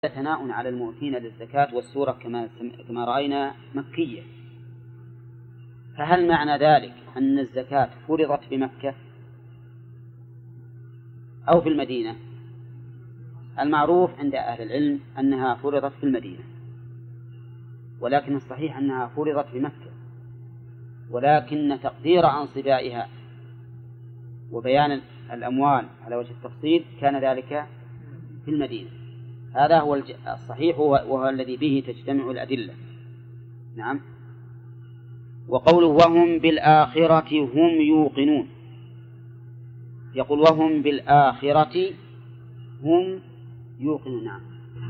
ثناء على المؤتين للزكاة، والسورة كما رأينا مكية، فهل معنى ذلك أن الزكاة فرضت بمكة أو في المدينة؟ المعروف عند أهل العلم أنها فرضت في المدينة، ولكن الصحيح أنها فرضت بمكة، ولكن تقدير أنصبائها وبيان الأموال على وجه التفصيل كان ذلك في المدينة. هذا هو الصحيح، وهو الذي به تجتمع الأدلة. نعم. وقوله وهم بالآخرة هم يوقنون، يقول وهم بالآخرة هم يوقنون. نعم.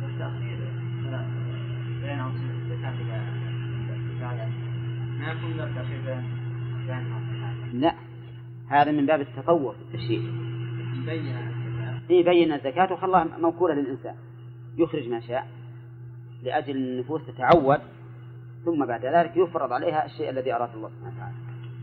لا، هذا من باب التطور في التشريع. يبين الزكاة وخلاها موكولة للإنسان يخرج ما شاء لأجل النفوس تتعود، ثم بعد ذلك يفرض عليها الشيء الذي أراد الله سبحانه وتعالى.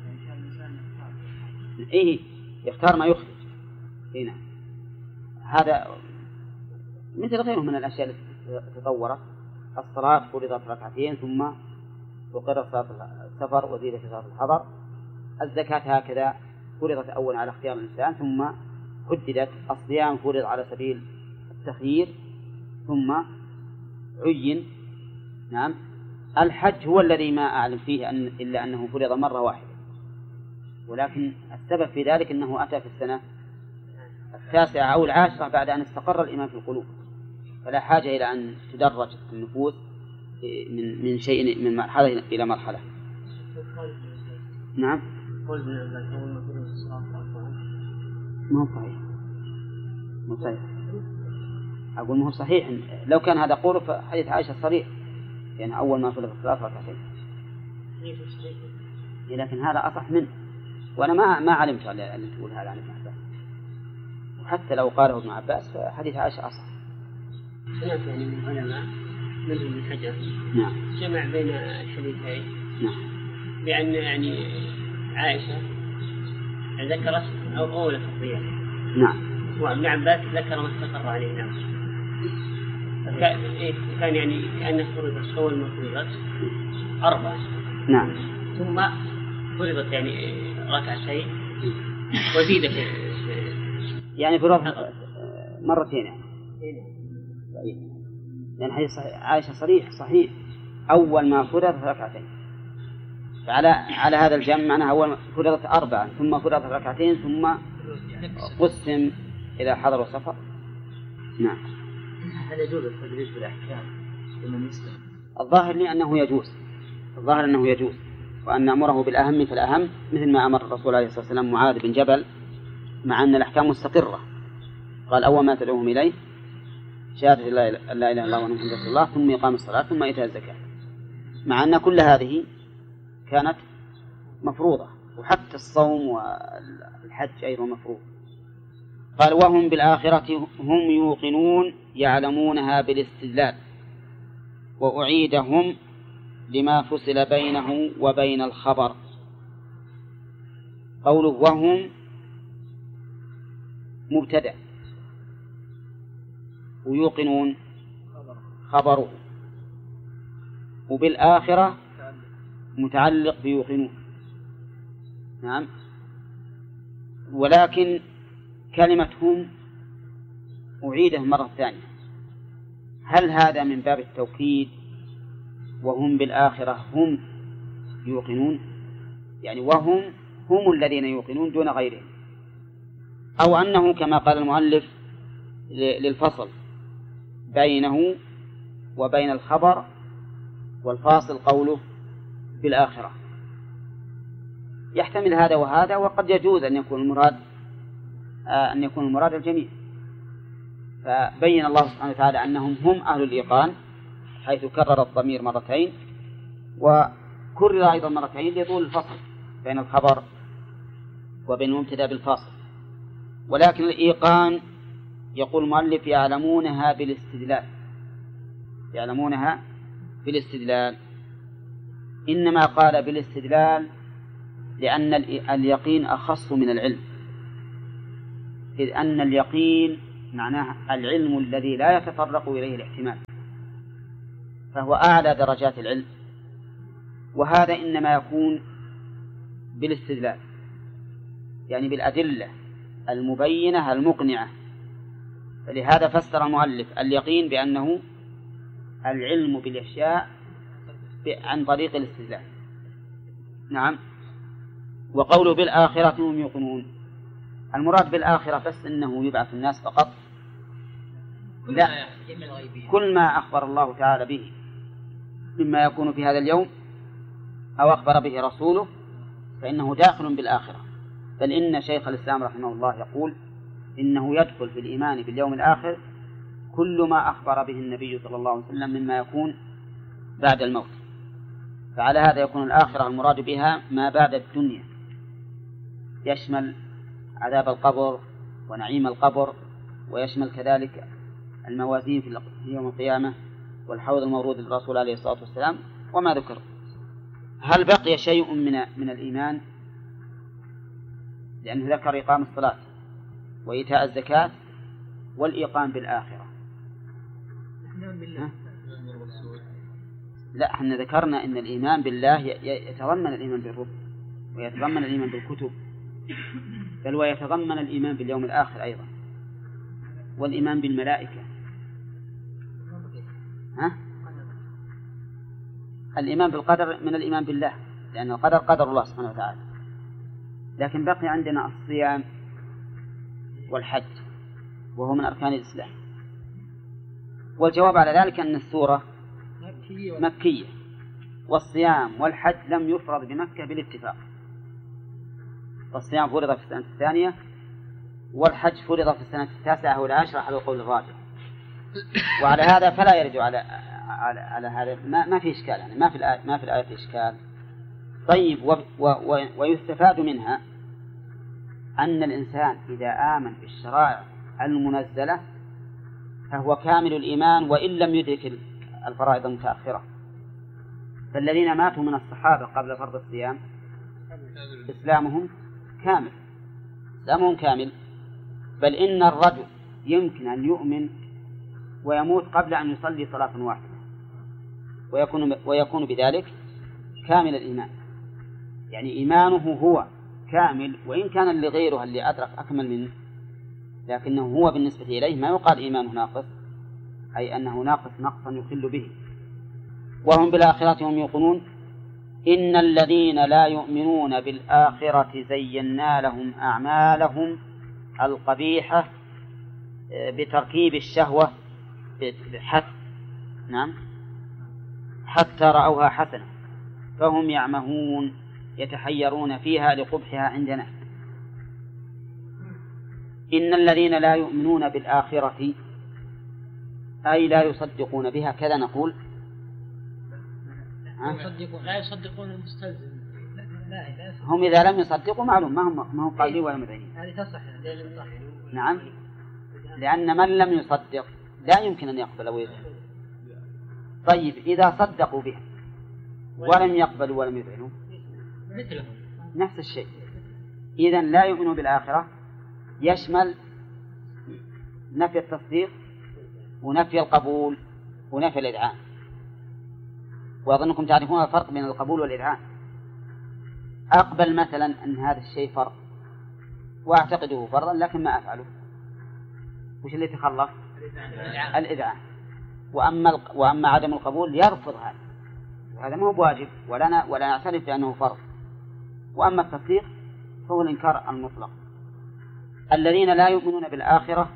يختار ما يخرج. هنا هذا مثل غيره من الأشياء التي تطورت. الصلاة فرضت ركعتين ثم وقرأت صلاة السفر وزيدت صلاة الحضر. الزكاة هكذا فرضت أولا على اختيار الإنسان ثم حددت. الصيام فرض على سبيل التخيير ثم عين. نعم. الحج هو الذي ما أعلم فيه إلا أنه فرض مرة واحدة، ولكن السبب في ذلك أنه أتى في السنة 9 أو 10 بعد أن استقر الإيمان في القلوب، فلا حاجة إلى أن تدرج النفوس من شيء من مرحلة إلى مرحلة. نعم. ما هو صحيح. أقول ما هو صحيح. لو كان هذا قوله فحديث عائشة صريح، يعني أول ما فرض الصلاة ركعتين، لكن هذا أصح منه، وأنا ما علمت أن تقول هذا عن ابن عباس، وحتى لو قاله ابن عباس فحديث عائشة أصح. سمعت يعني من العلماء منهم ابن حجر جمع بين الحديثين، بأن يعني عائشة ذكرت أول تفضيل، وابن عباس ذكر ما استقر عليه. نعم. كان يعني كأنه فرضت أول ما فرضت 4. نعم. ثم فرضت يعني ركعتين وزيدت يعني فرض مرتين يعني. لأن حديث عائشة صحيح أول ما فرضت ركعتين، فعلى هذا الجمع معناها أول فرضت 4 ثم فرضت ركعتين ثم قسم إلى حضر وسفر. نعم. هل يجوز التدريج في الأحكام لمن يسلم؟ الظاهر لي أنه يجوز، وأن نأمره بالأهم فالأهم، مثل ما أمر الرسول عليه الصلاة والسلام معاذ بن جبل، مع أن الأحكام مستقرة. قال أول ما تدعوهم إليه شهادة لا إله إلا الله وأن محمدا رسول الله، ثم إقام الصلاة ثم إيتاء الزكاة، مع أن كل هذه كانت مفروضة، وحتى الصوم والحج أيضا مفروض. قال وهم بالآخرة هم يوقنون يعلمونها بالاستدلال، وأعيدهم لما فصل بينه وبين الخبر. قوله وهم مبتدأ ويوقنون خبره، وبالآخرة متعلق بيوقنون. نعم. ولكن كلمة هم أعيده مرة ثانية، هل هذا من باب التوكيد وهم بالآخرة هم يوقنون، يعني وهم الذين يوقنون دون غيرهم، أو أنه كما قال المؤلف للفصل بينه وبين الخبر، والفاصل قوله بالآخرة. يحتمل هذا وهذا، وقد يجوز أن يكون المراد الجميع. فبين الله سبحانه وتعالى أنهم هم أهل الإيقان، حيث كرر الضمير مرتين، وكرر أيضا مرتين لطول الفصل بين الخبر وبين المبتدأ بالفاصل. ولكن الإيقان يقول المؤلف يعلمونها بالاستدلال، إنما قال بالاستدلال لأن اليقين أخص من العلم، إذ أن اليقين معناه العلم الذي لا يتطرق إليه الاحتمال، فهو أعلى درجات العلم، وهذا إنما يكون بالاستدلال، يعني بالأدلة المبينة المقنعة. فلهذا فسر المؤلف اليقين بأنه العلم بالأشياء عن طريق الاستدلال. نعم. وقوله بالآخرة هم يوقنون، المراد بالآخرة بس أنه يبعث الناس فقط؟ لا، كل ما أخبر الله تعالى به مما يكون في هذا اليوم أو أخبر به رسوله فإنه داخل بالآخرة. بل إن شيخ الإسلام رحمه الله يقول إنه يدخل في الإيمان باليوم الآخر كل ما أخبر به النبي صلى الله عليه وسلم مما يكون بعد الموت. فعلى هذا يكون الآخرة المراد بها ما بعد الدنيا، يشمل عذاب القبر ونعيم القبر، ويشمل كذلك الموازين في يوم القيامة والحوض المورود للرسول عليه الصلاة والسلام وما ذكر. هل بقي شيء من الإيمان؟ لأنه ذكر إقام الصلاة وإيتاء الزكاة والإيقان بالآخرة. لا، احنا ذكرنا أن الإيمان بالله يتضمن الإيمان بالرسل ويتضمن الإيمان بالكتب، بل ويتضمن الإيمان باليوم الآخر أيضا، والإيمان بالملائكة. الإيمان بالقدر من الإيمان بالله، لأن القدر قدر الله سبحانه وتعالى. لكن بقي عندنا الصيام والحج وهو من أركان الإسلام، والجواب على ذلك أن السورة مكية، والصيام والحج لم يفرض بمكة بالاتفاق. الصيام فرض في السنة الثانية، والحج فرض في السنة 9 والعاشرة على القول الراجح. وعلى هذا فلا يرد على هذا، ما في إشكال، يعني ما في الآية إشكال. طيب، ويستفاد منها أن الإنسان إذا آمن بالشرائع المنزلة فهو كامل الإيمان وإن لم يدرك الفرائض المتأخرة. فالذين ماتوا من الصحابة قبل فرض الصيام إسلامهم كامل، بل إن الرجل يمكن أن يؤمن ويموت قبل أن يصلي صلاة واحدة ويكون بذلك كامل الإيمان، يعني إيمانه هو كامل، وإن كان لغيره اللي أدرك أكمل منه، لكنه هو بالنسبة إليه ما يقال إيمانه ناقص، أي أنه ناقص نقصا يخل به. وهم بالآخرة هم يوقنون. إن الذين لا يؤمنون بالآخرة زينا لهم أعمالهم القبيحة بتركيب الشهوة حتى رأوها حسنة فهم يعمهون يتحيرون فيها لقبحها عندنا. إن الذين لا يؤمنون بالآخرة أي لا يصدقون بها، كذا نقول. لا يصدقون المستلزم. هم إذا لم يصدقوا معلوم ما هم قالوا ولا مدعين. هذه تصح. نعم، لأن من لم يصدق لا يمكن أن يقبل ويذهب. طيب، إذا صدقوا بها ولم يقبلوا ولم يذعنوا مثلهم نفس الشيء. إذن لا يؤمنوا بالآخرة يشمل نفي التصديق ونفي القبول ونفي الإذعان. وأظنكم تعرفون الفرق بين القبول والإذعان. أقبل مثلا أن هذا الشيء فرض وأعتقده فرضا لكن ما أفعله، وش اللي تخلف؟ الإذعان. وأما عدم القبول يرفض هذا ما هو بواجب ولا نعترف بأنه فرض. وأما التصديق فهو الإنكار المطلق. الذين لا يؤمنون بالآخرة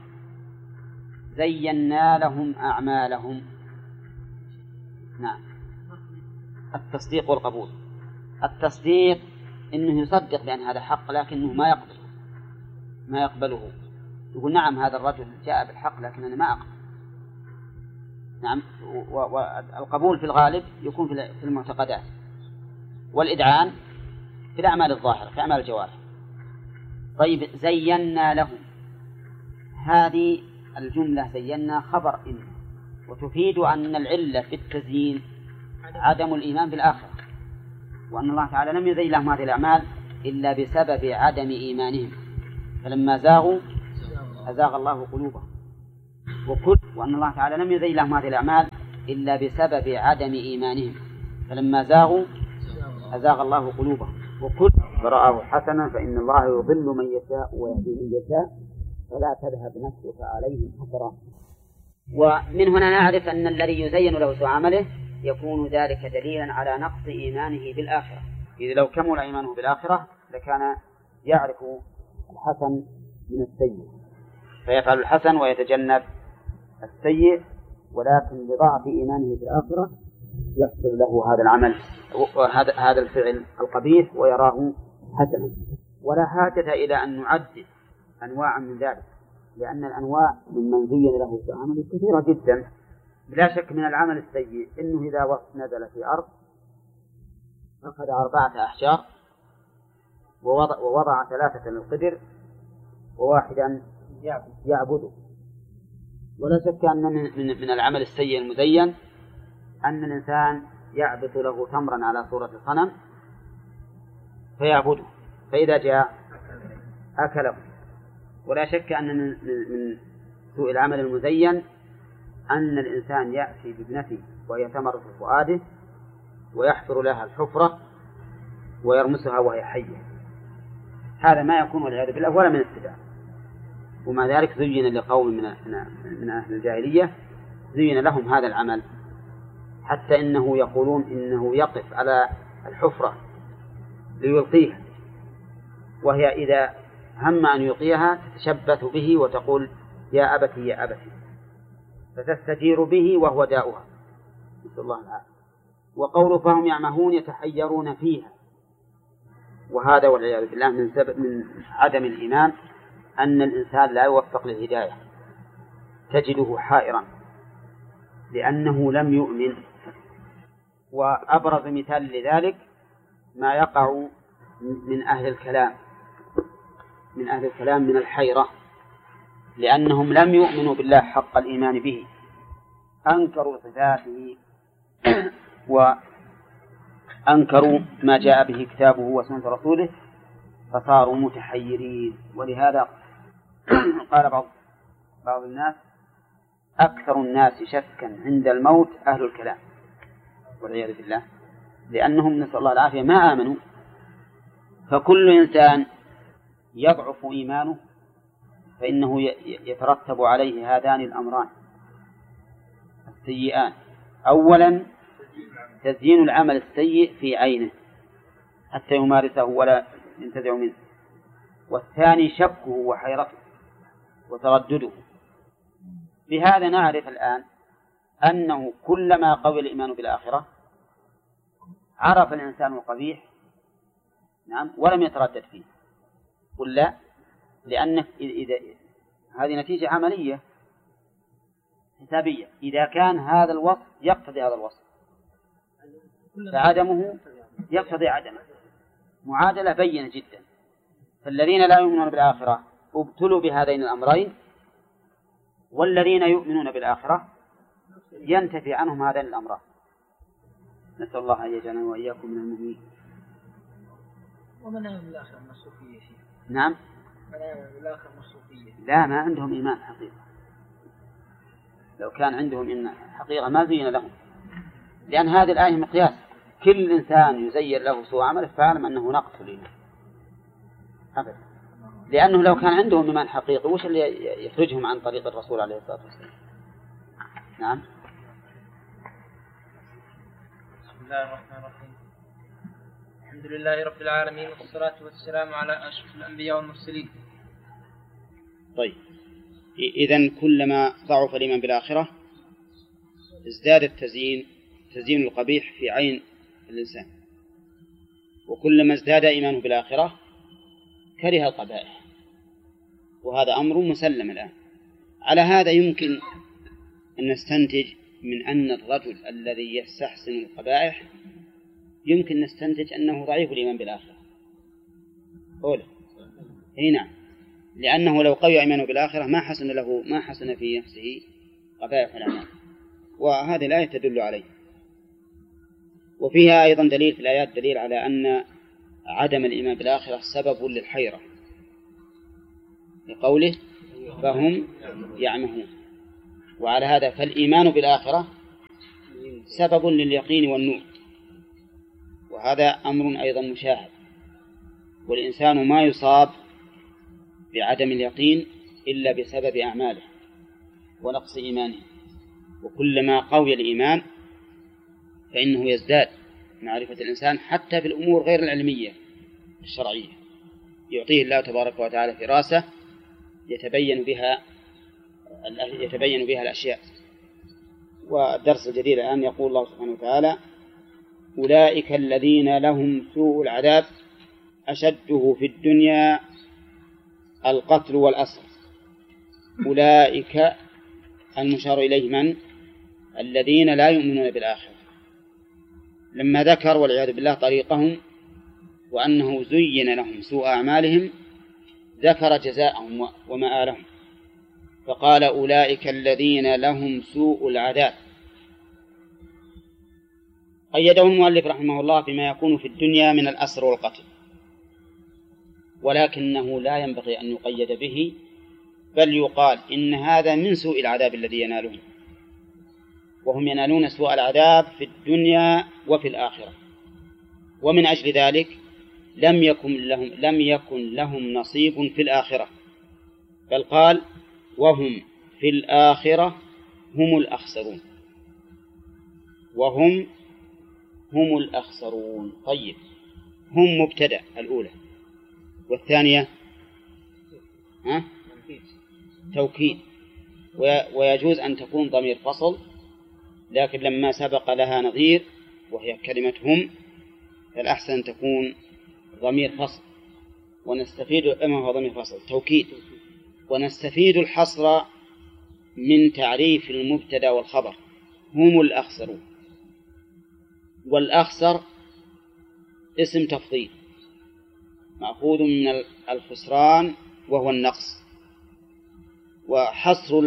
زينا لهم أعمالهم. نعم، التصديق والقبول. التصديق إنه يصدق بأن هذا حق لكنه ما يقبله، يقول نعم هذا الرجل جاء بالحق لكن أنا ما أقبل. نعم. والقبول في الغالب يكون في المعتقدات، والإذعان في الأعمال الظاهرة في أعمال الجوارح. طيب، زينا لهم، هذه الجملة زينا خبر إن، وتفيد أن العلة في التزيين عدم الإيمان بالآخرة، وأن الله تعالى لم يزين لهم هذه الأعمال إلا بسبب عدم إيمانهم، فلما زاغوا أزاغ الله قلوبهم. وأن الله تعالى لم يزين لهم هذه الأعمال إلا بسبب عدم إيمانهم، فلما زاغوا أزاغ الله قلوبهم. وكل فرآه حسنا فإن الله يضل من يشاء ويهدي من يشاء فلا تذهب نفسك عليهم حسرات. ومن هنا نعرف أن الذي يزين له سوء عمله يكون ذلك دليلا على نقص إيمانه بالآخرة، إذ لو كمل إيمانه بالآخرة لكان يعرف الحسن من السيء فيفعل الحسن ويتجنب السيء، ولكن لضعف إيمانه بالآخرة يحصل له هذا العمل هذا الفعل القبيح ويراه حسنا. ولا حاجة إلى أن نعدد أنواع من ذلك، لأن الأنواع ممن زين له سوء عمله كثيرة جدا. بلا شك من العمل السيء إنه إذا نزل في أرض أخذ 4 أحجار ووضع 3 للقدر وواحدا يعبده. ولا شك أن من العمل السيء المزين أن الإنسان يعبث له تمرا على صورة صنم فيعبده، فإذا جاء أكله. ولا شك أن من سوء العمل المزين أن الإنسان يأتي بابنته وهي ثمرة فؤاده ويحفر لها الحفرة ويرمسها وهي حية. هذا ما يكون والعياذ بالله ولا من اتباع. ومع ذلك زين لقوم من أهل الجاهلية زين لهم هذا العمل، حتى إنه يقولون إنه يقف على الحفرة ليلقيها، وهي إذا هم أن يلقيها تتشبث به وتقول يا أبتي يا أبتي، فتستجير به وهو داؤها، نسأل الله العافية. وقوله فهم يعمهون يتحيرون فيها، وهذا والعياذ بالله من عدم الإيمان، أن الإنسان لا يوفق للهداية، تجده حائرا لأنه لم يؤمن. وأبرز مثال لذلك ما يقع من أهل الكلام من الحيرة، لأنهم لم يؤمنوا بالله حق الإيمان به، أنكروا صفاته وأنكروا ما جاء به كتابه وسنة رسوله فصاروا متحيرين. ولهذا قال بعض الناس أكثر الناس شكا عند الموت أهل الكلام والعياذ بالله، لأنهم نسأل الله العافية ما آمنوا. فكل إنسان يضعف إيمانه فإنه يترتب عليه هذان الأمران السيئان: أولا تزيين العمل السيء في عينه حتى يمارسه ولا ينتزع منه، والثاني شكه وحيرته وتردده. بهذا نعرف الآن أنه كلما قوي الإيمان بالآخرة عرف الإنسان القبيح، نعم، ولم يتردد فيه. قل لا، لأن إذا هذه نتيجة عملية حسابية، إذا كان هذا الوصف يقتضي هذا الوصف فعدمه يقتضي عدمه، معادلة بينة جدا. فالذين لا يؤمنون بالآخرة ابتلوا بهذين الأمرين، والذين يؤمنون بالآخرة ينتفي عنهم هذين الأمران. نسأل الله أن يجعلنا وإياكم من المؤمنين. ومن آمن بالآخرة الصوفية شيء؟ نعم، من آمن بالآخرة الصوفية لا، ما عندهم إيمان حقيقة. لو كان عندهم إيمان حقيقة ما زين لهم، لأن هذه الآية مقياس. كل إنسان يزين له سوء عمله فاعلم أنه نقص الإيمان أبدا، لأنه لو كان عندهم إيمان حقيقي وش اللي يخرجهم عن طريق الرسول عليه الصلاة والسلام؟ نعم. بسم الله الرحمن الرحيم. الحمد لله رب العالمين، والصلاة والسلام على أشرف الأنبياء والمرسلين. طيب، إذن كلما ضعف الإيمان بالآخرة ازداد تزيين القبيح في عين الإنسان، وكلما ازداد إيمانه بالآخرة كره القبائح، وهذا أمر مسلم الآن. على هذا يمكن أن نستنتج من أن الرجل الذي يستحسن القبائح يمكن نستنتج أنه ضعيف الإيمان بالآخرة. أولا هنا، لأنه لو قوي إيمانه بالآخرة ما حسن في نفسه قبائح الأعمال، وهذه الآية تدل عليه. وفيها أيضا دليل في الآيات دليل على أن عدم الإيمان بالآخرة سبب للحيرة، لقوله فهم يعمهون. وعلى هذا فالإيمان بالآخرة سبب لليقين والنور، وهذا أمر أيضا مشاهد. والإنسان ما يصاب بعدم اليقين إلا بسبب أعماله ونقص إيمانه، وكلما قوي الإيمان فإنه يزداد معرفة الإنسان حتى في الأمور غير العلمية الشرعية، يعطيه الله تبارك وتعالى فراسة يتبين بها الأشياء. والدرس الجديد الآن يقول الله سبحانه وتعالى: أولئك الذين لهم سوء العذاب أشده في الدنيا القتل والأسر. أولئك المشار إليه من؟ الذين لا يؤمنون بالآخرة. لما ذكر والعياذ بالله طريقهم وأنه زين لهم سوء أعمالهم ذكر جزاءهم ومآلهم، فقال: أولئك الذين لهم سوء العذاب. قيده المؤلف رحمه الله بما يكون في الدنيا من الأسر والقتل، ولكنه لا ينبغي أن يقيد به، بل يقال إن هذا من سوء العذاب الذي ينالون، وهم ينالون سوء العذاب في الدنيا وفي الآخرة، ومن أجل ذلك لم يكن لهم نصيب في الآخرة، بل قال: وهم في الآخرة هم الأخسرون. وهم الأخسرون. طيب، هم مبتدأ الأولى، والثانية توكيد، ويجوز أن تكون ضمير فصل، لكن لما سبق لها نظير وهي كلمة هم فالأحسن أن تكون ضمير فصل، ونستفيد هو ضمير فصل توكيد، ونستفيد الحصر من تعريف المبتدأ والخبر. هم الأخسرون، والأخسر اسم تفضيل مأخوذ من الخسران وهو النقص، وحصر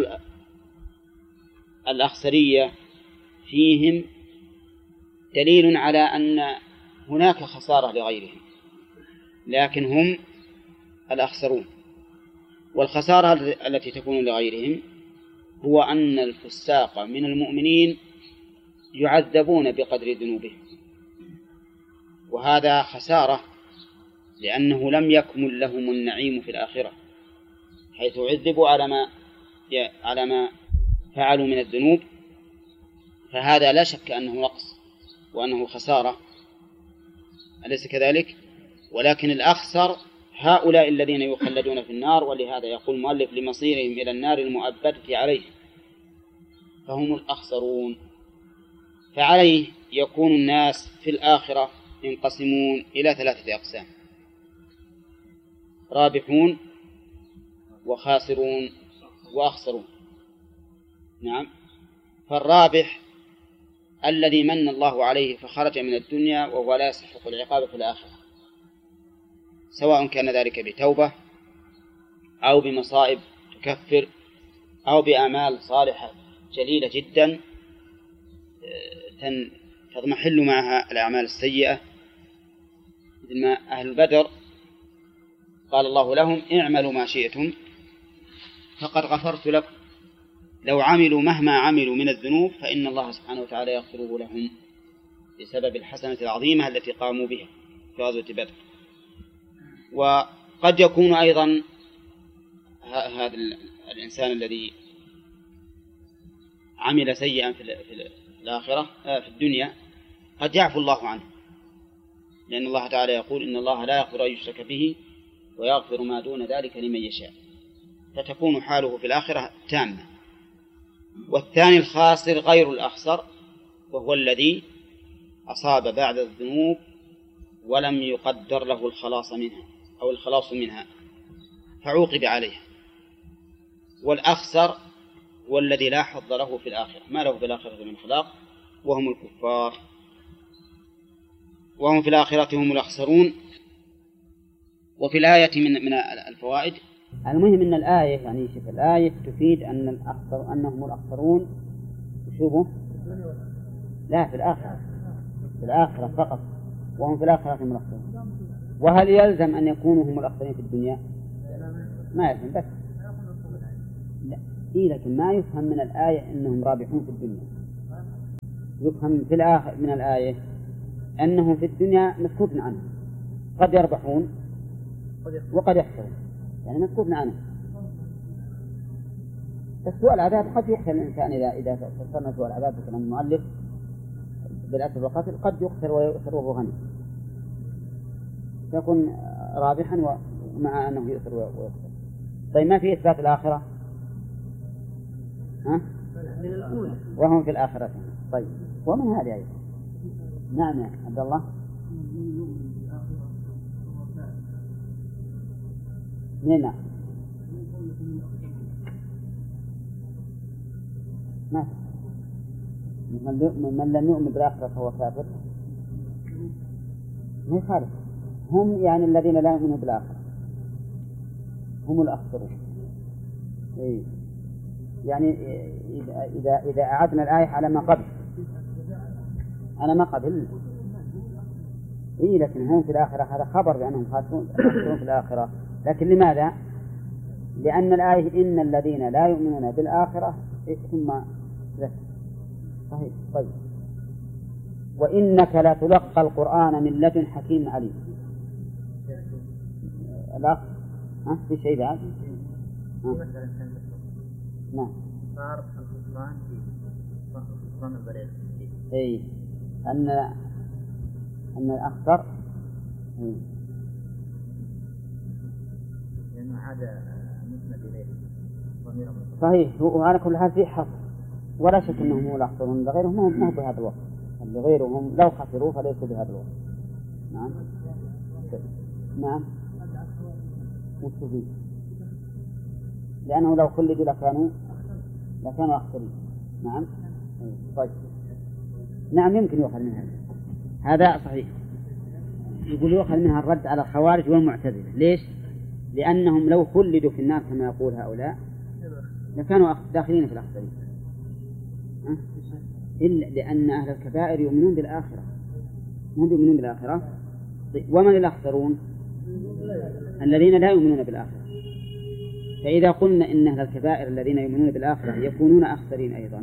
الأخسرية فيهم دليل على أن هناك خسارة لغيرهم، لكن هم الأخسرون. والخسارة التي تكون لغيرهم هو أن الفساق من المؤمنين يعذبون بقدر ذنوبهم، وهذا خسارة، لأنه لم يكمل لهم النعيم في الآخرة، حيث عذبوا على ما فعلوا من الذنوب، فهذا لا شك أنه نقص وأنه خسارة، أليس كذلك؟ ولكن الأخسر هؤلاء الذين يخلدون في النار، ولهذا يقول المؤلف: لمصيرهم إلى النار المؤبدة عليه، فهم الأخسرون. فعليه يكون الناس في الآخرة ينقسمون إلى 3 أقسام: رابحون وخاسرون وأخسرون. نعم، فالرابح الذي من الله عليه فخرج من الدنيا وهو لا يستحق العقاب في الآخرة، سواء كان ذلك بتوبة أو بمصائب تكفر أو بأعمال صالحة جليلة جدا تضمحل معها الأعمال السيئة، مثل ما أهل بدر قال الله لهم: اعملوا ما شئتم فقد غفرت لكم. لو عملوا مهما عملوا من الذنوب فإن الله سبحانه وتعالى يغفره لهم بسبب الحسنة العظيمة التي قاموا بها في غزوة بدر. وقد يكون أيضا هذا الإنسان الذي عمل سيئا في الآخرة في الدنيا قد يعفو الله عنه، لأن الله تعالى يقول: إن الله لا يغفر أن يشرك به ويغفر ما دون ذلك لمن يشاء، فتكون حاله في الآخرة تامة. والثاني الخاسر غير الأخسر، وهو الذي أصاب بعد الذنوب ولم يقدر له الخلاص منها فعوقب عليها. والأخسر هو الذي لا حظ له في الآخرة، ما له في الآخرة من خلاق، وهم الكفار، وهم في الآخرة هم الأخسرون. وفي الآية من الفوائد، المهم أن الآية يعني شوف الآية تفيد أنهم الأخسرون. شوفوا، لا في الآخرة فقط، وهم في الآخرة هم الأخسرون. وهل يلزم أن يكونوا هم الأخسرين في الدنيا؟ ما يلزم، بس لا. إيه لكن ما يفهم من الآية أنهم رابحون في الدنيا. يفهم في من الآية أنهم في الدنيا مسكوت عنه، قد يربحون وقد يخسرون، يعني مسكوت عنه. بس سوء العذاب قد يقتل الإنسان إذا فسرنا سوء العذاب مثلا المؤلف بالأسر والقتل، قد يقتل ويؤثر وهو غني، يكون رابحا ومع أنه يؤثر ويقتل. طيب ما في إثبات الآخرة؟ ها؟ وهم في الآخرة. طيب ومن هذه أيضا؟ نعم يا عبد الله. نعم ما من لم يؤمن بالآخرة فهو كافر، ما يخالف. هم يعني الذين لا يؤمنون بالآخرة هم الأخسرون. إيه يعني إذا أعدنا الآية على ما قبل إيه، لكن هم في الآخرة هذا خبر بأنهم خاسرون في الآخرة. لكن لماذا؟ لأن الآية إن الذين لا يؤمنون بالآخرة ثم صحيح. طيب وإنك لا تلقى القرآن من لدن حكيم عليم. الأخ في شيء بعد؟ نعم صار الخسران في خسران البريد. أي أن الأخطر لأنه عاد مسند إليه. صحيح. وعلى كل حال في حظ، ولا شك أنهم هم الأخطرون، لغيرهم هم بهذا الوقت، اللي غيرهم لو خسروا فليسوا بهذا الوقت. نعم نعم وشوفي، لأنه لو خلدوا لكانوا أخسرين. نعم طيب نعم يمكن يؤخذ منها هذا صحيح. يقول يؤخذ منها الرد على الخوارج والمعتزلة. ليش؟ لأنهم لو خلدوا في النار كما يقول هؤلاء لكانوا داخلين في الأخسرين، إلا لأن أهل الكبائر يؤمنون بالآخرة، هم يؤمنون بالآخرة. ومن الأخسرون؟ الذين لا يؤمنون بالآخرة. فإذا قلنا إن أهل الكبائر الذين يؤمنون بالآخرة يكونون أخسرين أيضا،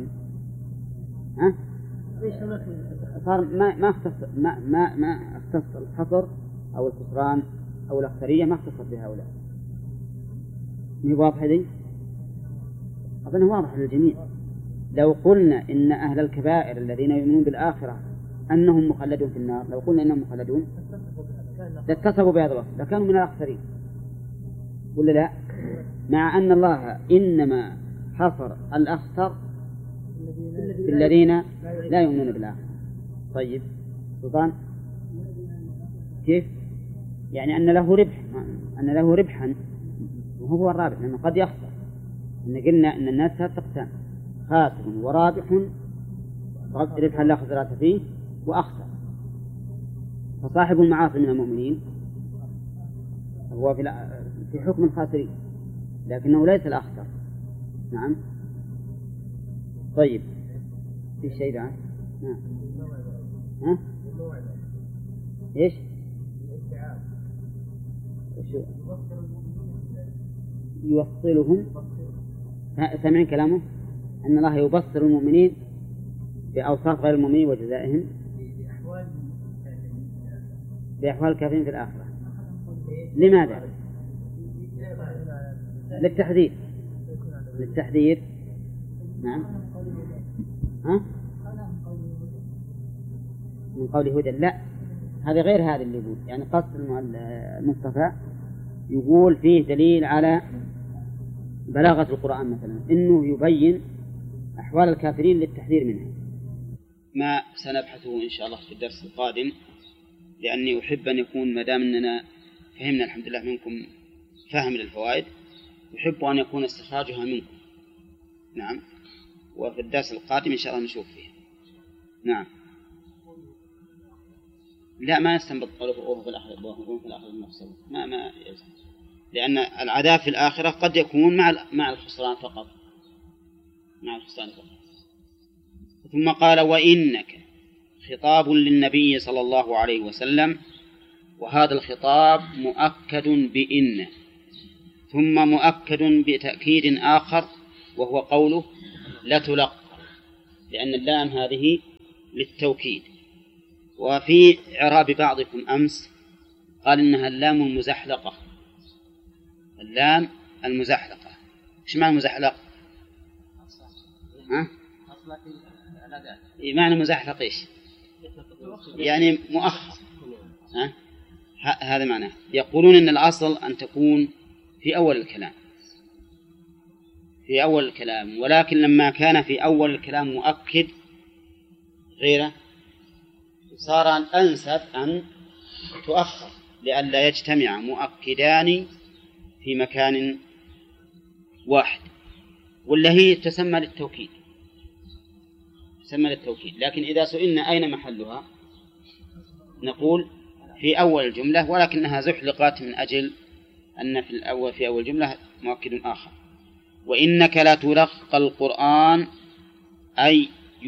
صار ما اختص الحصر أو الخسران أو الأخسرية، ما اختصت بهؤلاء. مي واضح هذه؟ أظنه واضح للجميع. لو قلنا إن أهل الكبائر الذين يؤمنون بالآخرة أنهم مخلدون في النار، لو قلنا إنهم مخلدون لاتصفوا بهذا الوصف لكانوا من الأخسرين، ولا لا؟ مع أن الله إنما حصر الأخسر الذين لا يؤمنون بالآخرة. طيب سلطان كيف؟ يعني أن له ربحا وهو الرابح، لأنه قد يخسر. إن قلنا أن الناس تقسم خاسر ورابح، ربحا لا خسارة فيه وأخسر. فصاحب المعاصي من المؤمنين هو في حكم الخاسرين، لكنه ليس الأخسر. نعم طيب في شيء بعد؟ نعم إيش؟ يوصلهم. سامعين كلامه أن الله يبصر المؤمنين بأوصاف غير المؤمنين وجزائهم بأحوال الكافرين في الآخرة. لماذا؟ للتحذير. نعم من قول هدى. لا، هذا غير هذا اللي يقول. يعني قصد المصطفى يقول فيه دليل على بلاغة القرآن مثلا، إنه يبين أحوال الكافرين للتحذير منها. ما سنبحثه إن شاء الله في الدرس القادم، لأني أحب أن يكون ما دام أننا فهمنا الحمد لله منكم فهم للفوائد، أحب أن يكون استخراجها منكم. نعم. وفي الدرس القادم إن شاء الله نشوف فيه. نعم. لا ما نستنبط قوله وهو في الآخرة المفصل، ما يلزم، لأن العذاب في الآخرة قد يكون مع الخسران فقط، ثم قال وإنك خطاب للنبي صلى الله عليه وسلم، وهذا الخطاب مؤكد بإن، ثم مؤكد بتأكيد آخر وهو قوله لتلقى، لأن اللام هذه للتوكيد. وفي إعراب بعضكم أمس قال إنها اللام المزحلقة، اللام المزحلقة. إيش معنى المزحلق؟ معنى مزحلق إيش؟ يعني مؤخر. هذا معناه. يقولون إن الأصل أن تكون في أول الكلام، في أول الكلام، ولكن لما كان في أول الكلام مؤكد غيره صار أنسب أن تؤخر لئلا يجتمع مؤكدان في مكان واحد، ولا هي تسمى للتوكيد، تسمى للتوكيد. لكن إذا سئلنا أين محلها نقول في أول الجملة، ولكنها زحلقت من أجل أن في أول جملة مؤكد آخر. وإنك لتلقى القرآن أي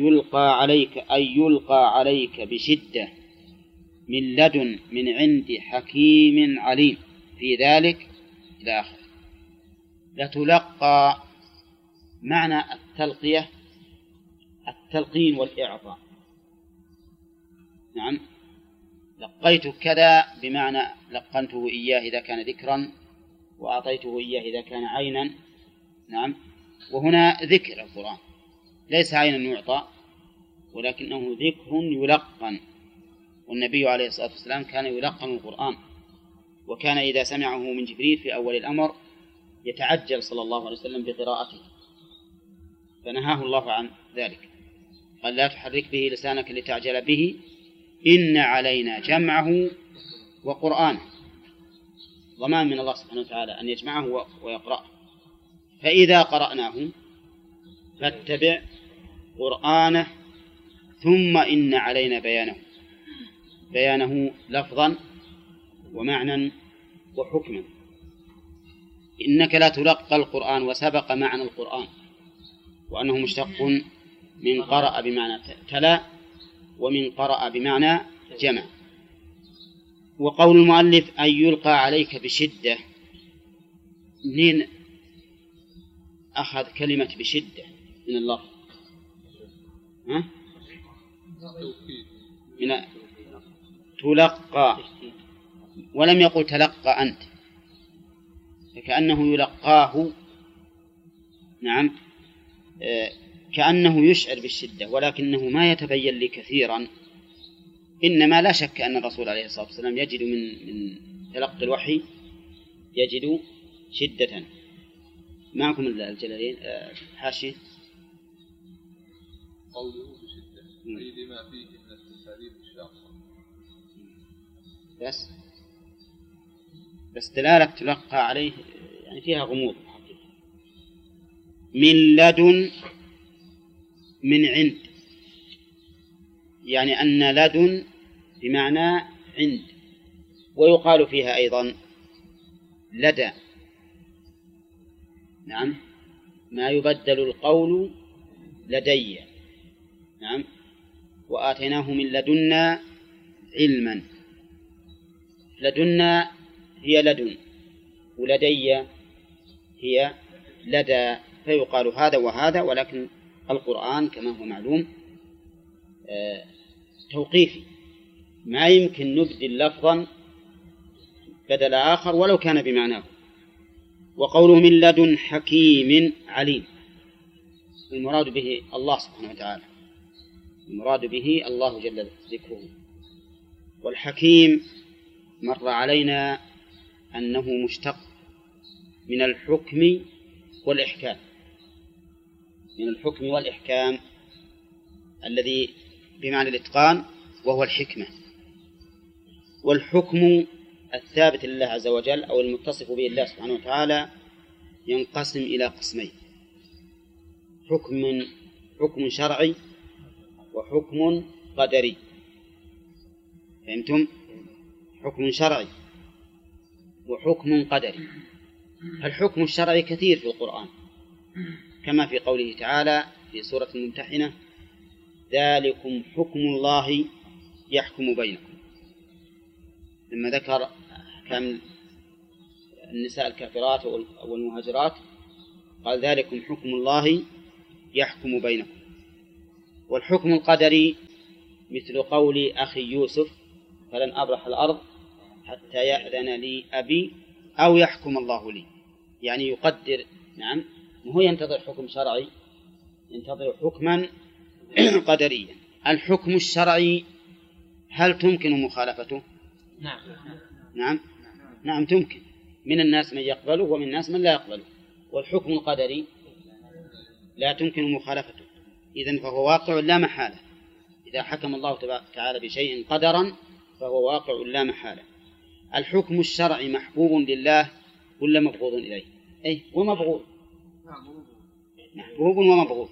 يلقى عليك بشدة من لدن من عند حكيم عليم في ذلك إلى آخره. لتلقى معنى التلقية التلقين والإعطاء. نعم، لقيت كذا بمعنى لقنته إياه إذا كان ذكرا، وأعطيته إياه إذا كان عينا. نعم، وهنا ذكر القرآن ليس عينا يعطى، ولكنه ذكر يلقن، والنبي عليه الصلاة والسلام كان يلقن القرآن، وكان إذا سمعه من جبريل في أول الأمر يتعجل صلى الله عليه وسلم بقراءته، فنهاه الله عن ذلك، قال لا تحرك به لسانك لتعجل به إن علينا جمعه وقرآنه، ضمان من الله سبحانه وتعالى أن يجمعه ويقرأه. فإذا قرأناه فاتبع قرآنه ثم إن علينا بيانه لفظا ومعنى وحكما. إنك لا تلقى القرآن، وسبق معنى القرآن وأنه مشتق من قرأ بمعنى تلا، ومن قرأ بمعنى جمع. وقول المؤلف أن يلقى عليك بشدة، منين أخذ كلمة بشدة من الله؟ من تلقى، ولم يقل تلقى أنت، فكأنه يلقاه. نعم، كأنه يشعر بالشدة، ولكنه ما يتبين لي كثيرا. إنما لا شك أن الرسول عليه الصلاة والسلام يجد من تلقي الوحي يجد شدة. معكم الجلالين حاشية قوله بشدة أي لما فيه من التساليب الشاقة. بس دلالة تلقى عليه يعني فيها غموض. من لدن من عند، يعني أن لدن بمعنى عند، ويقال فيها أيضا لدى. نعم، ما يبدل القول لدي. نعم، وآتيناه من لدنا علما. لدنا هي لدن، ولدي هي لدى، فيقال هذا وهذا. ولكن القرآن كما هو معلوم توقيفي، ما يمكن نبدل لفظا بدل آخر ولو كان بمعناه. وقوله من لدن حكيم عليم، المراد به الله سبحانه وتعالى، المراد به الله جل ذكره. والحكيم مر علينا أنه مشتق من الحكم والإحكام، من الحكم والإحكام الذي بمعنى الإتقان وهو الحكمة. والحكم الثابت لله عز وجل أو المتصف به الله سبحانه وتعالى ينقسم إلى قسمين: حكم شرعي وحكم قدري. فهمتم؟ حكم شرعي وحكم قدري. الحكم الشرعي كثير في القرآن، كما في قوله تعالى في سورة الممتحنة: ذلكم حكم الله يحكم بينكم. لما ذكر كان النساء الكافرات والمهاجرات قال ذلكم حكم الله يحكم بينكم. والحكم القدري مثل قول أخي يوسف فلن أبرح الأرض حتى يأذن لي أبي أو يحكم الله لي، يعني يقدر. نعم، وهو ينتظر حكم شرعي، ينتظر حكما قدريا. الحكم الشرعي هل تمكن مخالفته؟ نعم تمكن، من الناس من يقبله ومن الناس من لا يقبله. والحكم القدري لا تمكن مخالفته، إذن فهو واقع لا محالة. إذا حكم الله تعالى بشيء قدرا فهو واقع لا محالة. الحكم الشرعي محبوب لله ولا مبغوض إليه؟ ومبغوض، محبوب ومبغوض.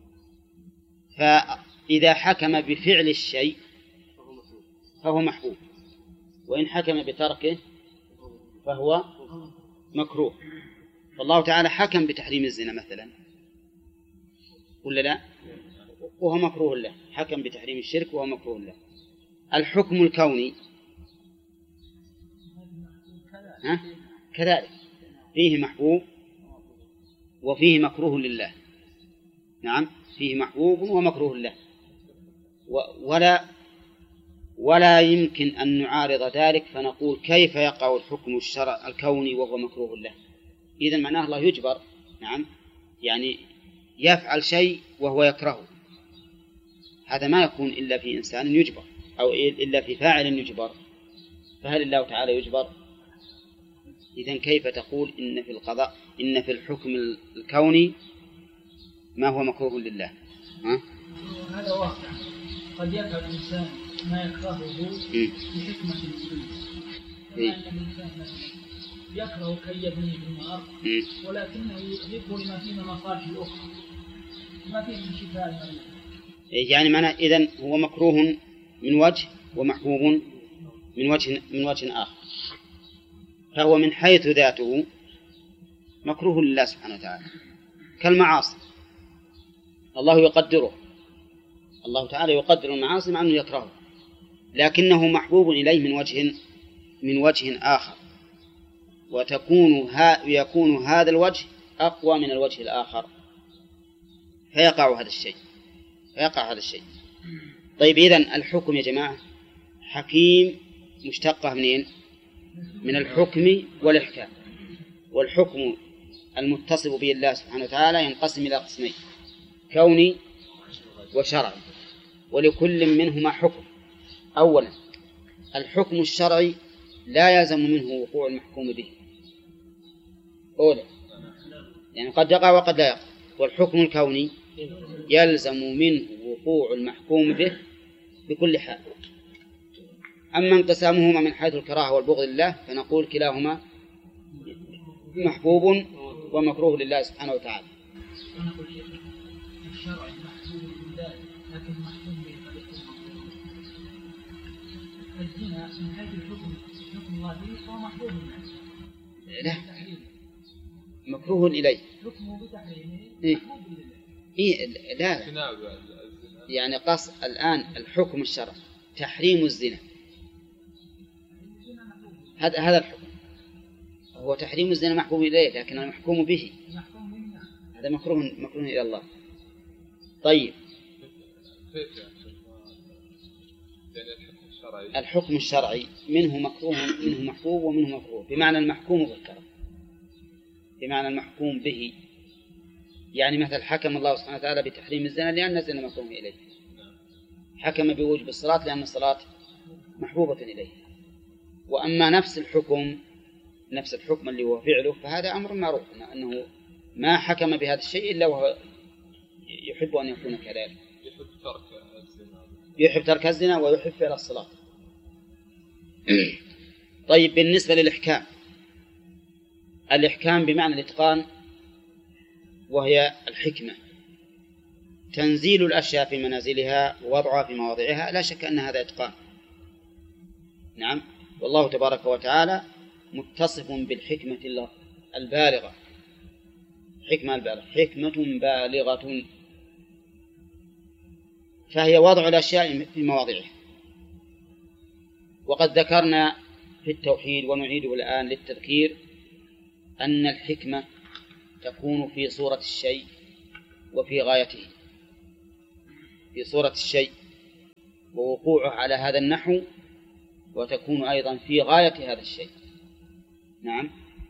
فإذا حكم بفعل الشيء فهو محبوب، وإن حكم بتركه فهو مكروه. فالله تعالى حكم بتحريم الزنا مثلا ولا لا؟ وهو مكروه له. حكم بتحريم الشرك وهو مكروه له. الحكم الكوني كذلك فيه محبوب وفيه مكروه لله. نعم، فيه محبوب ومكروه له، ولا يمكن أن نعارض ذلك فنقول كيف يقع الحكم الكوني وهو مكروه له. إذن معناه الله يجبر. نعم، يعني يفعل شيء وهو يكرهه، هذا ما يكون إلا في إنسان يجبر أو إلا في فاعل يجبر. فهل الله تعالى يجبر؟ إذن كيف تقول إن في القضاء إن في الحكم الكوني ما هو مكروه لله؟ هذا واقع، قد يفعل الإنسان ما يكرهه بحكمة الدين، كما أن الإنسان يكره كي يبني في النار ولكنه يحبه لما فيه من مصالح الأخرى، ما فيه من شفاء المريض. يعني معنى إذن هو مكروه من وجه ومحبوب من وجه آخر، فهو من حيث ذاته مكروه لله سبحانه وتعالى كالمعاصي. الله يقدره، الله تعالى يقدر المعاصي مع أنه يكرهه، لكنه محبوب إليه من وجه آخر، ويكون هذا الوجه أقوى من الوجه الآخر، فيقع هذا الشيء. طيب، إذن الحكم يا جماعة حكيم مشتقة منين؟ من الحكم والإحكام. والحكم المتصف به الله سبحانه وتعالى ينقسم إلى قسمين: كوني وشرعي، ولكل منهما حكم. أولا، الحكم الشرعي لا يلزم منه وقوع المحكوم به، يعني قد يقع وقد لا يقع. والحكم الكوني يلزم منه وقوع المحكوم به بكل حال. أما انقسامهما من حيث الكراهة والبغض لله فنقول كلاهما محبوب ومكروه لله سبحانه وتعالى. الشرع محبوب لله لكن محكوم به الزنا من حيث الحكم الله به هو محبوب لله. لا، مكروه إليه. حكمه بتحريمه محبوب لله. لا، يعني قص الآن الحكم الشرعي تحريم الزنا، هذا الحكم هو تحريم الزنا محبوب إليه، لكن المحكوم به هذا مكروه إلى الله. طيب، الحكم الشرعي منه مكروه منه محبوب ومنه مكروه، بمعنى المحكوم بالكره، بمعنى المحكوم به. يعني مثل حكم الله سبحانه وتعالى بتحريم الزنا لأن الزنا مكروه إليه، حكم بوجوب الصلاة لأن الصلاة محبوبة إليه. وأما نفس الحكم اللي هو فعله فهذا أمر معروف، أنه ما حكم بهذا الشيء إلا وهو يحب أن يكون كذلك، يحب ترك الزنا ويحب فعل الصلاة. طيب، بالنسبة الإحكام بمعنى الإتقان، وهي الحكمة، تنزيل الأشياء في منازلها ووضعها في مواضعها، لا شك أن هذا إتقان. نعم، والله تبارك وتعالى متصف بالحكمة البالغة، حكمة بالغة، فهي وضع الأشياء في مواضعها. وقد ذكرنا في التوحيد ونعيده الآن للتذكير أن الحكمة تكون في صورة الشيء وفي غايته، في صورة الشيء ووقوعه على هذا النحو، وتكون أيضا في غاية هذا الشيء. نعم.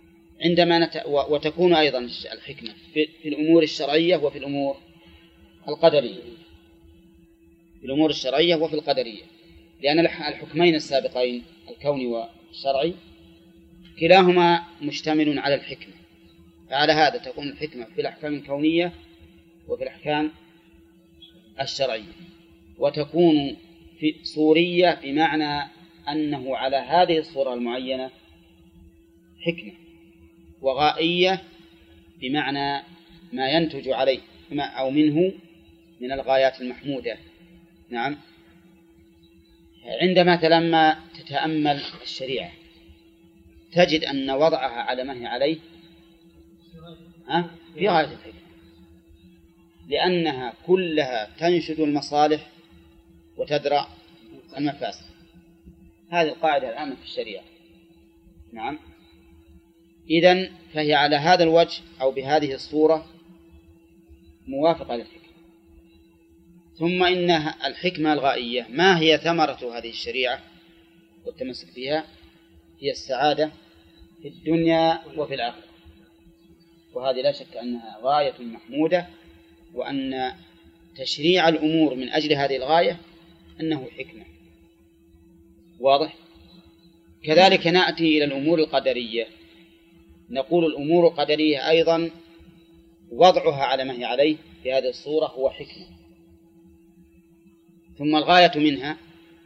وتكون أيضا الحكمة في الأمور الشرعية وفي الأمور القدرية، في الأمور الشرعية وفي القدرية، لأن الحكمين السابقين الكوني والشرعي كلاهما مشتمل على الحكمة، فعلى هذا تكون الحكمة في الأحكام الكونية وفي الأحكام الشرعية. وتكون في صورية بمعنى أنه على هذه الصورة المعينة حكمة، وغائية بمعنى ما ينتج عليه أو منه من الغايات المحمودة. نعم. عندما لما تتأمل الشريعة تجد أن وضعها على ما هي عليه في غاية الحكمة، لأنها كلها تنشد المصالح وتدرأ المفاسد. هذه القاعدة العامة في الشريعة. نعم. إذن فهي على هذا الوجه أو بهذه الصورة موافقة للحكمة. ثم إن الحكمة الغائية ما هي ثمرة هذه الشريعة والتمسك بها؟ هي السعادة في الدنيا وفي الآخرة، وهذه لا شك أنها غاية محمودة، وأن تشريع الأمور من أجل هذه الغاية أنه حكمة. واضح؟ كذلك نأتي إلى الأمور القدرية، نقول الأمور القدرية أيضا وضعها على ما هي عليه في هذه الصورة هو حكمة. ثم الغاية منها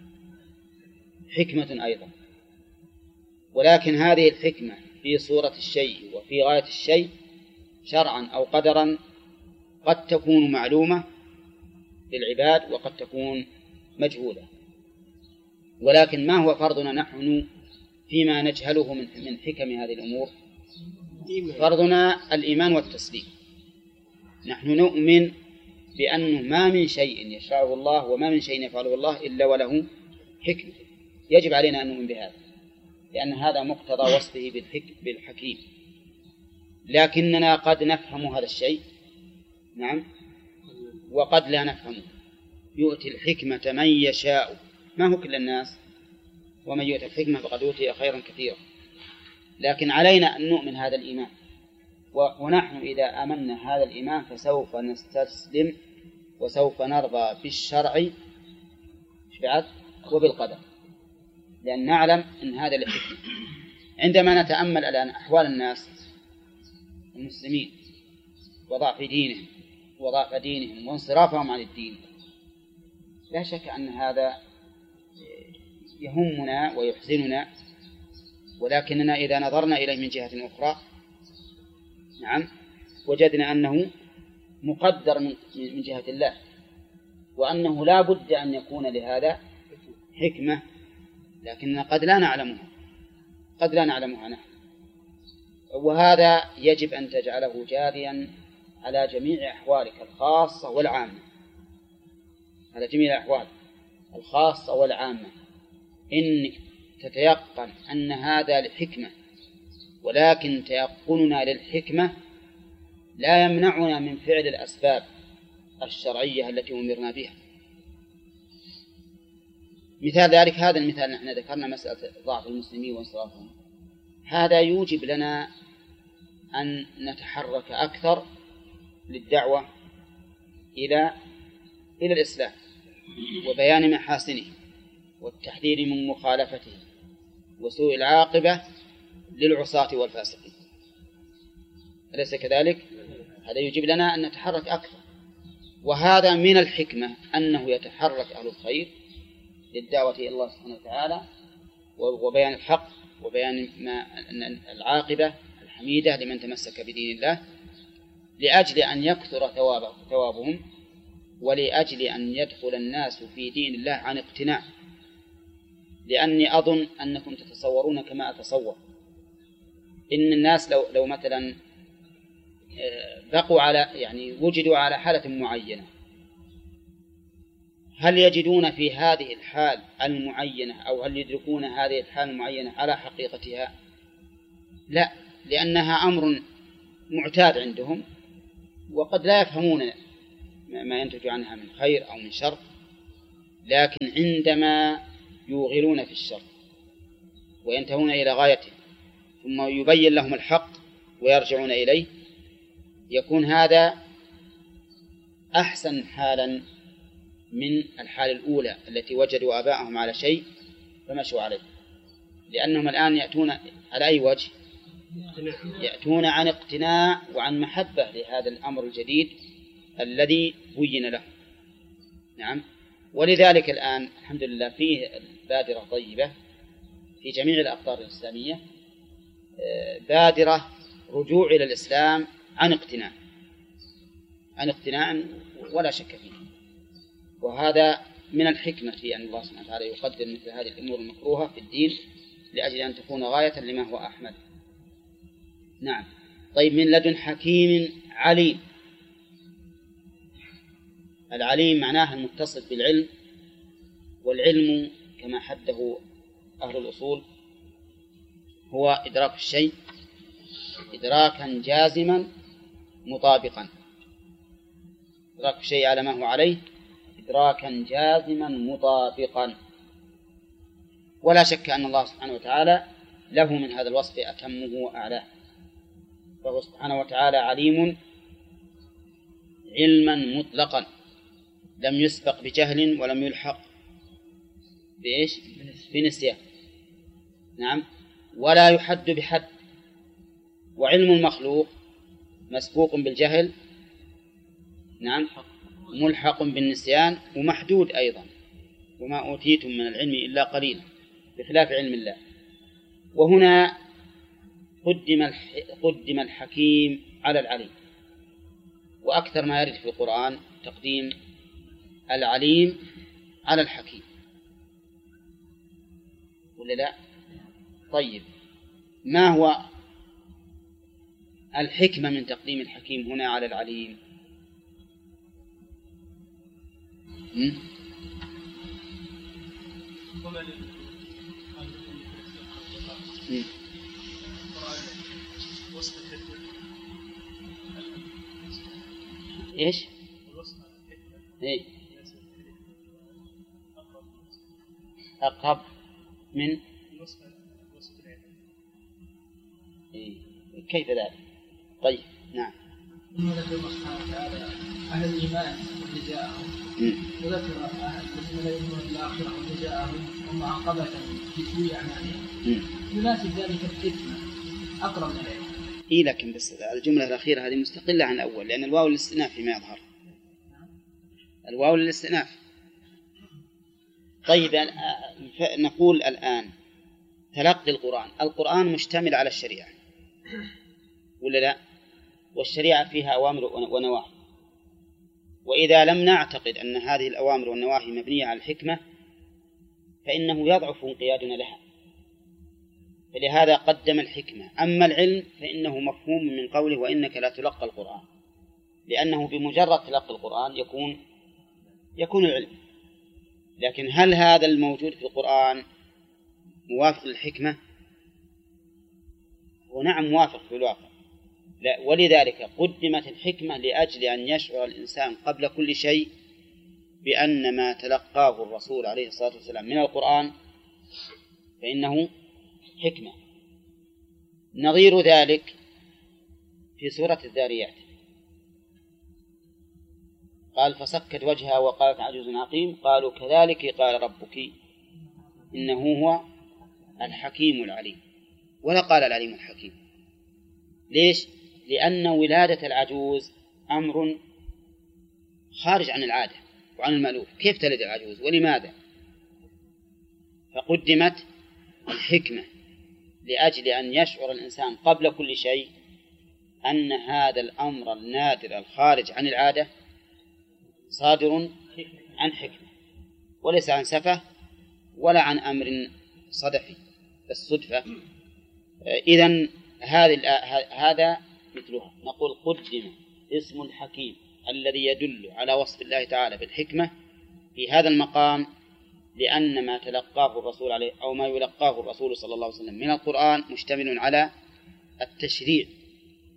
حكمة أيضا، ولكن هذه الحكمة في صورة الشيء وفي غاية الشيء شرعا أو قدرا قد تكون معلومة للعباد وقد تكون مجهولة. ولكن ما هو فرضنا نحن فيما نجهله من حكم هذه الأمور؟ فرضنا الإيمان والتسليم. نحن نؤمن بأنه ما من شيء يشرعه الله وما من شيء يفعله الله إلا وله حكمة، يجب علينا أن نؤمن بهذا، لأن هذا مقتضى وصفه بالحكيم. لكننا قد نفهم هذا الشيء، نعم، وقد لا نفهمه. يؤتي الحكمة من يشاء، ما هو كل الناس، ومن يؤتي الحكمة فقد أوتي خيرا كثيرا. لكن علينا أن نؤمن هذا الإيمان، ونحن إذا آمنا هذا الإيمان فسوف نستسلم وسوف نرضى بالشرع وبالقدر، لأن نعلم أن هذا الحكمة. عندما نتأمل الآن أحوال الناس المسلمين وضعف دينهم وانصرافهم عن الدين، لا شك أن هذا يهمنا ويحزننا، ولكننا إذا نظرنا إليه من جهة أخرى، نعم، وجدنا أنه مقدر من جهة الله، وأنه لا بد أن يكون لهذا حكمة، لكننا قد لا نعلمها نحن. وهذا يجب أن تجعله جاريا على جميع أحوالك الخاصة والعامة، على جميع الأحوال الخاصة والعامة، إنك تتيقن أن هذا لحكمة، ولكن تيقننا للحكمة لا يمنعنا من فعل الأسباب الشرعية التي أمرنا بها. مثال ذلك هذا المثال، نحن ذكرنا مسألة ضعف المسلمين وانصرافهم، هذا يوجب لنا أن نتحرك أكثر للدعوة إلى الإسلام وبيان محاسنه والتحذير من مخالفته وسوء العاقبة للعصاة والفاسقين. أليس كذلك؟ هذا يجب لنا أن نتحرك أكثر، وهذا من الحكمة أنه يتحرك أهل الخير للدعوة إلى الله سبحانه وتعالى وبيان الحق وبيان العاقبة الحميدة لمن تمسك بدين الله، لأجل أن يكثر ثوابهم، ولأجل أن يدخل الناس في دين الله عن اقتناع. لأني أظن أنكم تتصورون كما أتصور، إن الناس لو مثلا بقوا وجدوا على حالة معينة، هل يجدون في هذه الحال المعينة أو هل يدركون هذه الحال المعينة على حقيقتها؟ لا، لأنها أمر معتاد عندهم، وقد لا يفهمون ما ينتج عنها من خير أو من شر، لكن عندما يوغلون في الشر وينتهون إلى غايته ثم يبين لهم الحق ويرجعون إليه، يكون هذا أحسن حالا من الحال الأولى التي وجدوا آباءهم على شيء فمشوا عليه. لأنهم الآن يأتون على أي وجه؟ يأتون عن اقتناع وعن محبة لهذا الأمر الجديد الذي بين له. نعم. ولذلك الآن الحمد لله فيه بادرة طيبة في جميع الأقطار الإسلامية، بادرة رجوع إلى الإسلام عن اقتناع ولا شك فيه. وهذا من الحكمة في أن الله سبحانه وتعالى يقدر مثل هذه الأمور المكروهة في الدين لأجل أن تكون غاية لما هو أحمد. نعم. طيب، من لدن حكيم عليم. العليم معناه المتصل بالعلم، والعلم كما حده أهل الأصول هو إدراك الشيء إدراكا جازما مطابقا. إدراك الشيء على ما هو عليه إدراكا جازما مطابقا. ولا شك أن الله سبحانه وتعالى له من هذا الوصف أتمه وأعلاه، فهو سبحانه وتعالى عليم علما مطلقا لم يسبق بجهل ولم يلحق بإيش؟ بنسيان. نعم. ولا يحد بحد. وعلم المخلوق مسبوق بالجهل، نعم، ملحق بالنسيان ومحدود أيضا، وما أوتيتم من العلم إلا قليلا، بخلاف علم الله. وهنا قدم الحكيم على العليم، وأكثر ما يرد في القرآن تقديم العليم على الحكيم، ولا لا؟ طيب، ما هو الحكمة من تقديم الحكيم هنا على العليم؟ إيش؟ إيه؟ أقرب من إيه؟ كيف ذلك؟ طيب، نعم. ذكر الله سبحانه وتعالى أهل الإيمان واللي جاءهم، وذكر أهل الذين لا يؤمنون بالآخرة واللي جاءهم هم عقبة في سوء أعمالهم، يناسب ذلك الحكمة أقرب إليه. إيه، لكن بس الجملة الأخيرة هذه مستقلة عن الأول، لأن الواو للاستئناف فيما يظهر، الواو للاستئناف. طيب، نقول الآن تلقي القرآن مشتمل على الشريعة ولا لا؟ والشريعة فيها أوامر ونواهي، وإذا لم نعتقد أن هذه الأوامر والنواهي مبنية على الحكمة فإنه يضعف انقيادنا لها، فلهذا قدم الحكمة. أما العلم فإنه مفهوم من قوله وإنك لا تلقى القرآن، لأنه بمجرد تلقى القرآن يكون العلم. لكن هل هذا الموجود في القرآن موافق للحكمة؟ ونعم، موافق في الواقع. لا، ولذلك قدمت الحكمة لأجل أن يشعر الإنسان قبل كل شيء بأن ما تلقاه الرسول عليه الصلاة والسلام من القرآن فإنه حكمة. نظير ذلك في سورة الذاريات، قال فسكت وجهها وقالت عجوز عقيم قالوا كذلك قال ربك إنه هو الحكيم العليم، ولا قال العليم الحكيم. ليش؟ لأن ولادة العجوز أمر خارج عن العادة وعن المألوف. كيف تلد العجوز ولماذا؟ فقدمت الحكمة لأجل أن يشعر الإنسان قبل كل شيء أن هذا الأمر النادر الخارج عن العادة صادر عن حكمة، وليس عن سفة ولا عن أمر صدفي بس صدفة. إذن هذا مثلها. نقول قدم اسم الحكيم الذي يدل على وصف الله تعالى بالحكمة في هذا المقام، لأن ما تلقاه الرسول عليه أو ما يلقاه الرسول صلى الله عليه وسلم من القرآن مشتمل على التشريع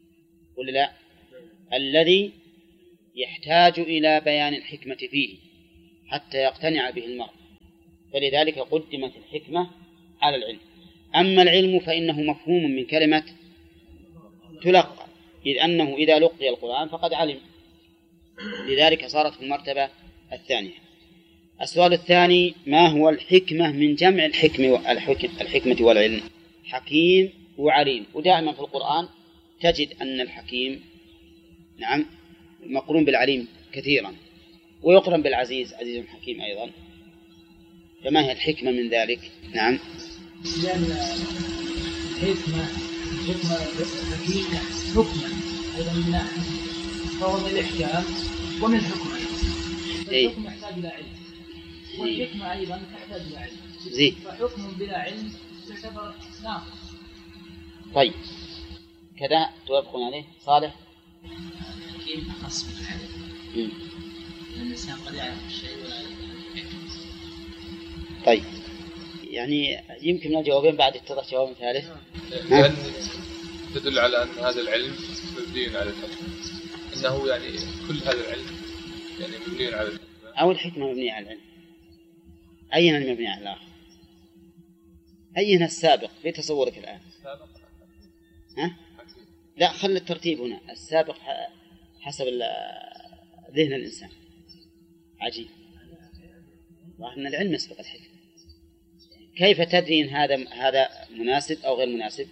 ولا لا؟ الذي يحتاج إلى بيان الحكمة فيه حتى يقتنع به المرء، فلذلك قدمت الحكمة على العلم. أما العلم فإنه مفهوم من كلمة تلقى، إذ أنه إذا لقي القرآن فقد علم، لذلك صارت في المرتبة الثانية. السؤال الثاني: ما هو الحكمة من جمع الحكمة والعلم؟ حكيم وعليم. ودائما في القرآن تجد أن الحكيم نعم مقرون بالعليم كثيرا، ويقرن بالعزيز، عزيز حكيم أيضا. فما هي الحكمة من ذلك؟ نعم. لأن الحكمة حكيمة حكمة أيضا من ناحية، فهو من الإحكام ومن الحكمة. الحكم يحتاج إلى علم، والحكمة أيضا تحتاج إلى علم. فحكم بلا علم يعتبر ناقص. طيب كذا توافقون عليه؟ صالح؟ الحكيم أخص من العلم، لأن الإنسان قد يعرف الشيء ولا يعرف. طيب يعني يمكن من الجوابين بعد اتضح جواب ثالث، لأن تدل على أن هذا العلم مبني على الحكمة، أنه يعني كل هذا العلم يعني مبني على الحكمة، أو الحكمة مبنية على العلم. أين المبني على الآخر؟ أين السابق في تصورك الآن؟ ها؟ لا، خلي الترتيب هنا. السابق حسب ذهن الإنسان. عجيب، وأن العلم يسبق الحكمة. كيف تدري إن هذا مناسب أو غير مناسب؟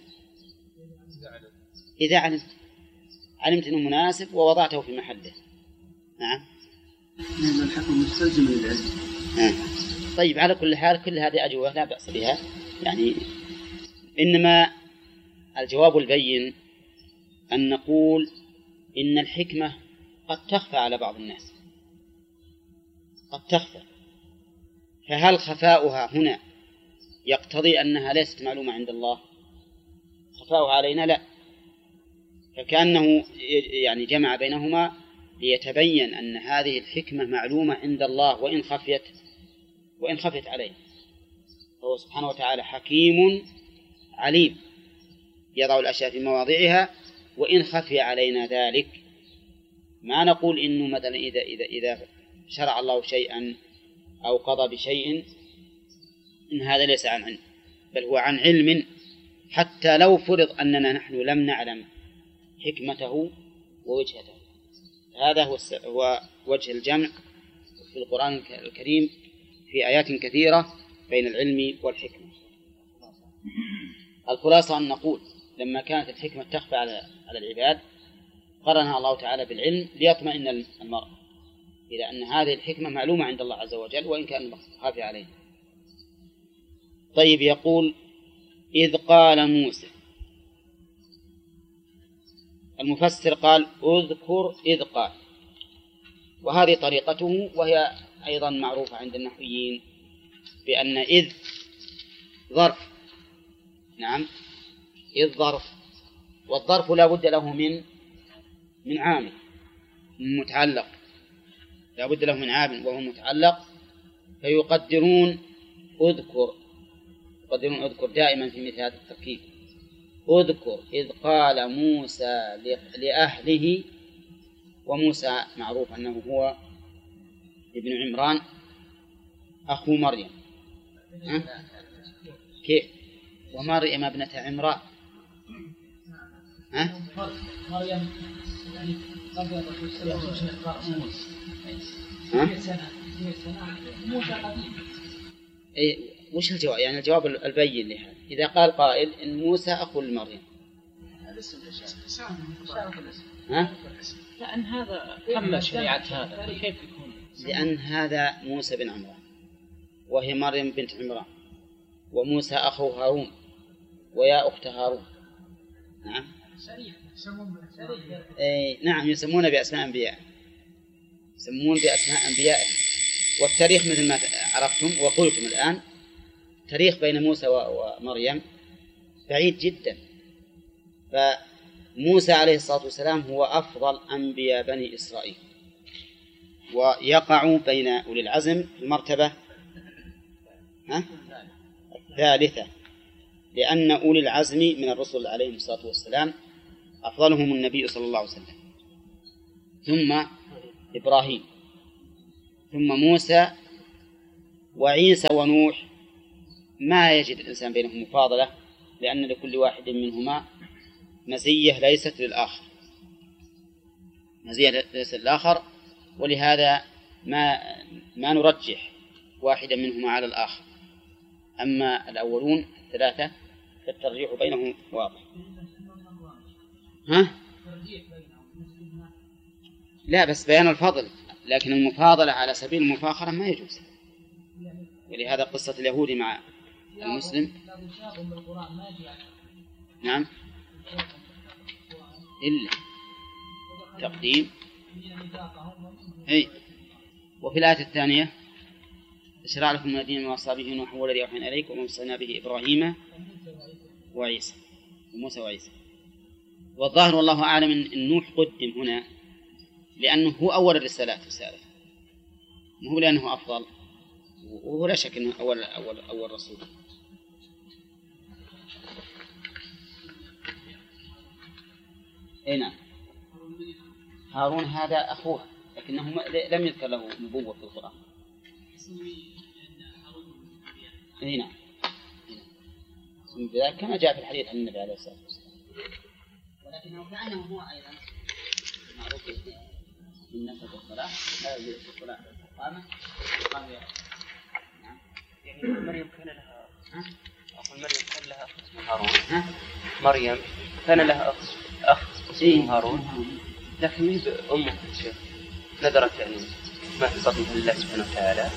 إذا علمت أنه مناسب ووضعته في محله. نعم. لأن الحكم مستلزم للعلم. طيب على كل حال كل هذه أجوبة لا بأس بها، يعني إنما الجواب البين أن نقول إن الحكمة قد تخفى على بعض الناس، قد تخفى، فهل خفاؤها هنا يقتضي أنها ليست معلومة عند الله؟ خفاؤها علينا لا، فكأنه يعني جمع بينهما ليتبين أن هذه الحكمة معلومة عند الله وإن خفت عليه. فهو سبحانه وتعالى حكيم عليم يضع الأشياء في مواضعها وإن خفي علينا ذلك. ما نقول إنه مثلا إذا شرع الله شيئا أو قضى بشيء إن هذا ليس عن علم، بل هو عن علم، حتى لو فرض أننا نحن لم نعلم حكمته ووجهته. هذا هو وجه الجمع في القرآن الكريم في آيات كثيرة بين العلم والحكمة. الخلاصة أن نقول لما كانت الحكمة تخفى على العباد قرنها الله تعالى بالعلم ليطمئن المرء إلى أن هذه الحكمة معلومة عند الله عز وجل وإن كان خافي عليه. طيب يقول: إذ قال موسى. المفسر قال: اذكر إذ قال، وهذه طريقته وهي أيضا معروفة عند النحويين بأن إذ ظرف. نعم، إذ ظرف، والظرف لا بد له من عامل، من متعلق، لا بد له من عامل وهو متعلق، فيقدرون اذكر دائما في مثل هذا التركيب. اذكر إذ قال موسى لأهله، وموسى معروف أنه هو ابن عمران أخو مريم. كيف؟ ومريم ابنة عمران. مريم يعني قبل الرسول صلى الله عليه وسلم موسى قديم. وش الجواب؟ يعني الجواب البين لهذا إذا قال قائل إن موسى أخو لمريم. لأن هذا كمل شريعة هذا، كيف يكون؟ لأن هذا موسى بن عمران وهي مريم بنت عمران، وموسى أخو هارون ويا أخت هارون. نعم. نعم، يسمون بأسماء أنبيائهم، والتاريخ مثل ما عرفتم وقلتم الآن تاريخ بين موسى ومريم بعيد جدا. فموسى عليه الصلاة والسلام هو أفضل أنبياء بني إسرائيل، ويقع بين أولي العزم في المرتبة الثالثة، لأن أولي العزم من الرسل عليهم الصلاة والسلام أفضلهم النبي صلى الله عليه وسلم، ثم إبراهيم، ثم موسى وعيسى ونوح. ما يجد الإنسان بينهم مفاضلة، لأن لكل واحد منهما مزية ليست للآخر، مزية ليست للآخر، ولهذا ما نرجح واحدا منهما على الآخر. أما الأولون الثلاثة فالترجيح بينهم واضح. ها؟ لا، بس بيان الفضل، لكن المفاضلة على سبيل المفاخرة ما يجوز. ولهذا قصة اليهود مع المسلم. نعم، إلا تقديم. أي. وفي الآية الثانية اشرع لكم من الدين ما وصى به نوح والذي أوحينا إليك وما وصينا به إبراهيم وعيسى وموسى وعيسى. والظاهر والله أعلم أن نوح قدم هنا لأنه هو أول الرسالات مو لأنه أفضل، وهو لا شك أنه أول رسول. أي نعم، هارون هذا أخوه، لكنه لم يذكر له نبوة في القرآن. أي نعم، كما جاء في الحديث عن النبي عليه الصلاة والسلام. ولكنه كأنه هو أيضا معروف من نفس الصلاة، لا يجوز الصلاة القامة. يعني مريم كان لها مريم كان لها أخ اسمه هارون. مريم كان لها أخ اسمه هارون، لكن من أمه الشيخ نذرت يعني ما تصدق لله سبحانه وتعالى.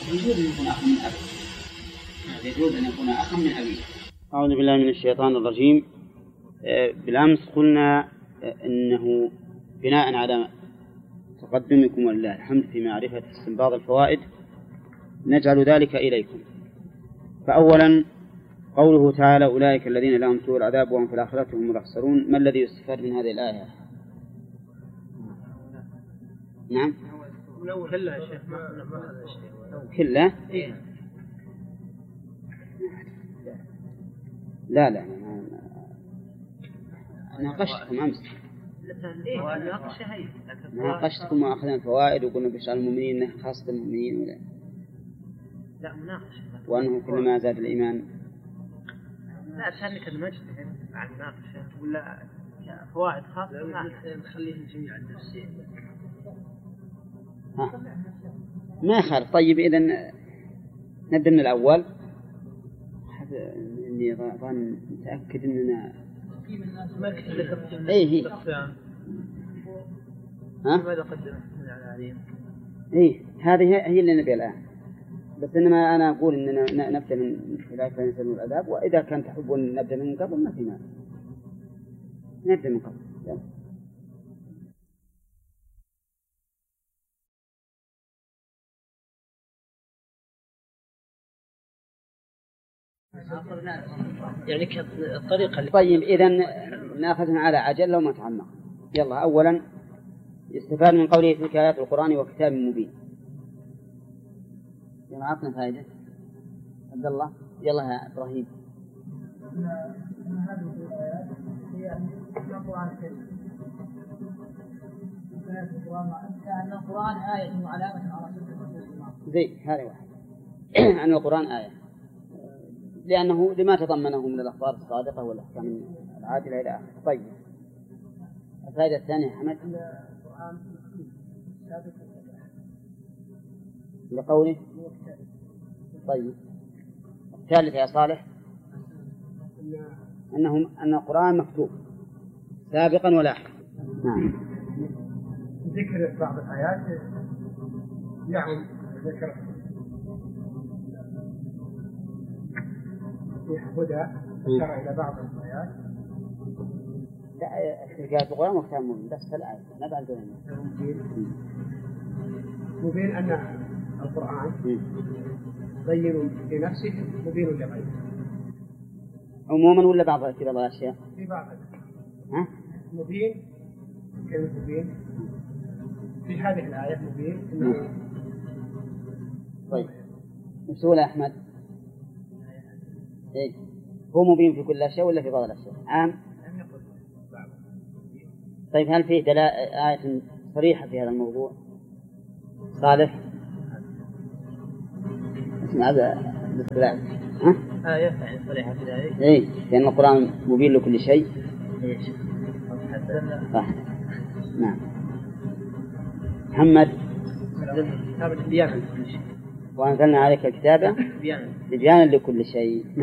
يجوز أن يكون أخا من أبيه. أعوذ بالله من الشيطان الرجيم. بالأمس قلنا أنه بناء على تقدمكم ولله الحمد في معرفة استنباط الفوائد نجعل ذلك إليكم. فأولا قوله تعالى أولئك الذين لهم سوء العذاب وهم في الآخرة هم الأخسرون. ما الذي يستفاد من هذه الآية؟ نعم كلها يا شيخ، كلها؟ لا ناقشتكم أمس، ناقشتكم وأخذنا الفوائد وقلنا بشأن المؤمنين خاصة المؤمنين ولا لا مناقشة، وأنه كلما زاد الإيمان. لا كأنك المجتهد مع المناقشة ولا فوائد خاصة نخليهم جميعا التفسير. ما يخالف. طيب إذن نبدأ من الأول. إني ظن متأكد إننا إيه لماذا قدمت على عليهم؟ إيه هذه هي اللي نبي الآن، بس إنما أنا أقول إننا نبدأ من أولئك الذين يسلمون العذاب، وإذا كان تحبون نبدأ من قبل ما في مانع، نبدأ من قبل. يعني كالطريقة. طيب إذن نأخذنا على عجل لو ما تعمق. يلا أولا يستفاد من قوله تلك آيات القرآن وكتاب مبين. يلا عطنا فائدة عبد الله. يلا يا إبراهيم. أن القرآن آية وعلامة على صدق الرسول. زي هذا واحد. أن القرآن آية لأنه لما تضمنه من الأخبار الصادقة والأحكام العادلة إلى آخره. طيب الفائدة الثانية حمد لقوله. طيب الثالث يا صالح أن القرآن مكتوب سابقا ولاحقا. نعم. ذكر بعض الآيات يعني ذكر هدى أشار إلى بعض الآيات. لا القرآن وكتاب مبين بس الآية ما بعد مبين أن القرآن بين في نفسه مبين لغيره عموما ولا بعض الأشياء؟ في بعض ها؟ مبين كلمة مبين في هذه الآية مبين إنه. طيب مسؤول أحمد إيه هو مبين في كل الأشياء ولا في بعض الأشياء؟ عام طيب هل فيه آية صريحة في هذا الموضوع؟ صالح اسمع هذا بالكلام. آية يعني صريحة في ذلك. إيه لأن القرآن مبين لكل شيء. صح. نعم. محمد. كتاب الديانة لكل شيء. وأنزلنا عليك الكتاب بيانا لكل شيء.